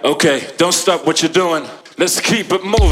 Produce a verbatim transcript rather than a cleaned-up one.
Okay, don't stop what you're doing. Let's keep it moving.